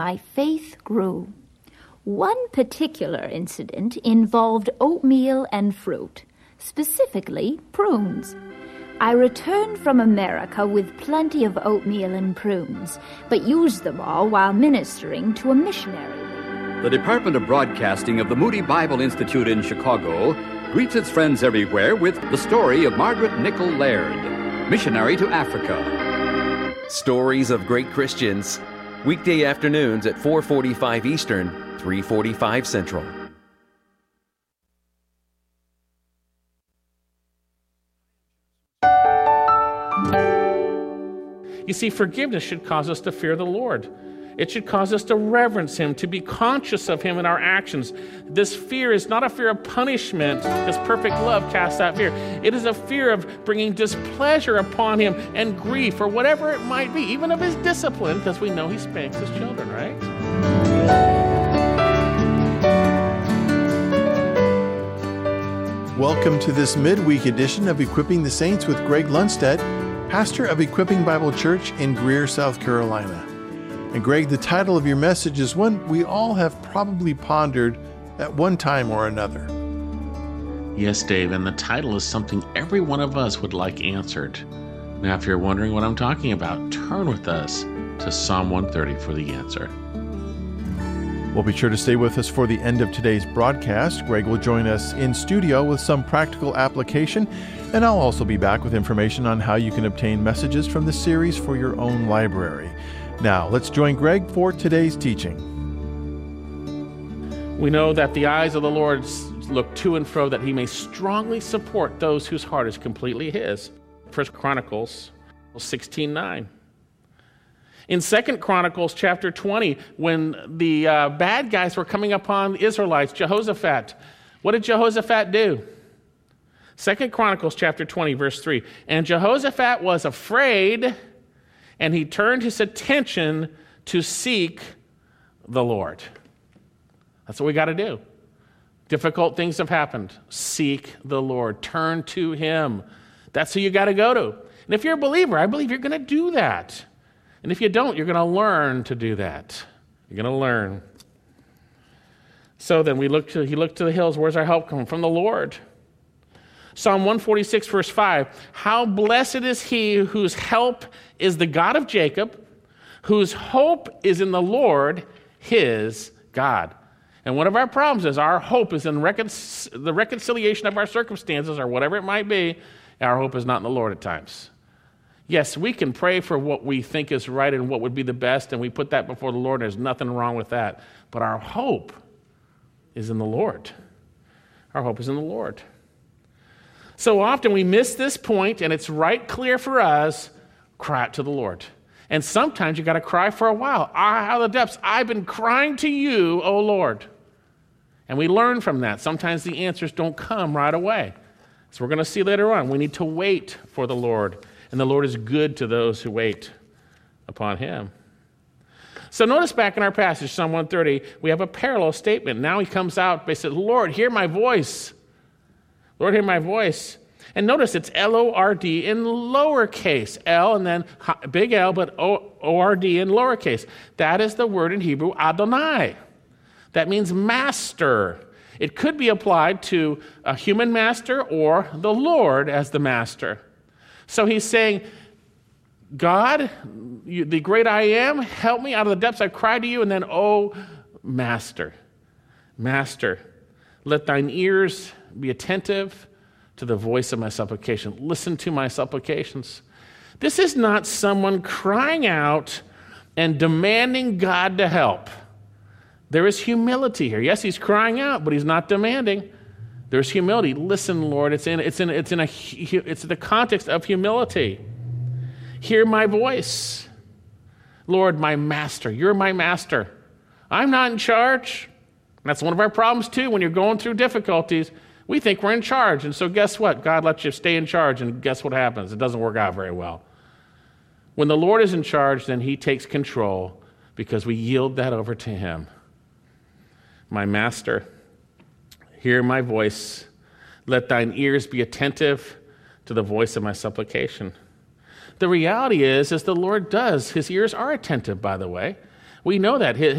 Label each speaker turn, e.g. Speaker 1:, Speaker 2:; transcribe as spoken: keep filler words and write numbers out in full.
Speaker 1: My faith grew. One particular incident involved oatmeal and fruit, specifically prunes. I returned from America with plenty of oatmeal and prunes, but used them all while ministering to a missionary.
Speaker 2: The Department of Broadcasting of the Moody Bible Institute in Chicago greets its friends everywhere with the story of Margaret Nichol Laird, missionary to Africa.
Speaker 3: Stories of Great Christians, weekday afternoons at four forty-five Eastern, three forty-five Central.
Speaker 4: You see, forgiveness should cause us to fear the Lord. It should cause us to reverence Him, to be conscious of Him in our actions. This fear is not a fear of punishment, because perfect love casts out fear. It is a fear of bringing displeasure upon Him and grief, or whatever it might be, even of His discipline, because we know He spanks His children, right?
Speaker 5: Welcome to this midweek edition of Equipping the Saints with Greg Lundstedt, pastor of Equipping Bible Church in Greer, South Carolina. And Greg, the title of your message is one we all have probably pondered at one time or another.
Speaker 6: Yes, Dave, and the title is something every one of us would like answered. Now, if you're wondering what I'm talking about, turn with us to Psalm one thirty for the answer.
Speaker 5: Well, be sure to stay with us for the end of today's broadcast. Greg will join us in studio with some practical application, and I'll also be back with information on how you can obtain messages from the series for your own library. Now, let's join Greg for today's teaching.
Speaker 4: We know that the eyes of the Lord look to and fro, that He may strongly support those whose heart is completely His. First Chronicles sixteen nine. In Second Chronicles chapter twenty, when the uh, bad guys were coming upon the Israelites, Jehoshaphat, what did Jehoshaphat do? Second Chronicles chapter twenty, verse three. And Jehoshaphat was afraid, and he turned his attention to seek the Lord. That's what we got to do. Difficult things have happened. Seek the Lord. Turn to Him. That's who you got to go to. And if you're a believer, I believe you're going to do that. And if you don't, you're going to learn to do that. You're going to learn. So then we look to, he looked to the hills. Where's our help coming? From the Lord. Psalm one forty-six, verse five. How blessed is he whose help is the God of Jacob, whose hope is in the Lord, his God. And one of our problems is our hope is in recon- the reconciliation of our circumstances, or whatever it might be. Our hope is not in the Lord at times. Yes, we can pray for what we think is right and what would be the best, and we put that before the Lord. There's nothing wrong with that. But our hope is in the Lord. Our hope is in the Lord. So often we miss this point, and it's right clear for us, cry out to the Lord. And sometimes you got to cry for a while. Out of the depths, I've been crying to you, O Lord. And we learn from that. Sometimes the answers don't come right away. So we're going to see later on, we need to wait for the Lord. And the Lord is good to those who wait upon Him. So notice back in our passage, Psalm one thirty, we have a parallel statement. Now he comes out, he says, Lord, hear my voice. Lord, hear my voice. And notice it's L O R D in lowercase. L and then big L, but O R D in lowercase. That is the word in Hebrew, Adonai. That means master. It could be applied to a human master or the Lord as the master. So he's saying, God, you, the great I am, help me out of the depths. I cry to you. And then, oh, Master, Master, let thine ears be attentive to the voice of my supplication. Listen to my supplications. This is not someone crying out and demanding God to help. There is humility here. Yes, he's crying out, but he's not demanding. There's humility. Listen, Lord, it's in it's in it's in a it's in the context of humility. Hear my voice. Lord, my master. You're my master. I'm not in charge. That's one of our problems too when you're going through difficulties. We think we're in charge. And so guess what? God lets you stay in charge, and guess what happens? It doesn't work out very well. When the Lord is in charge, then He takes control because we yield that over to Him. My master. Hear my voice. Let thine ears be attentive to the voice of my supplication. The reality is, is the Lord does. His ears are attentive, by the way. We know that. His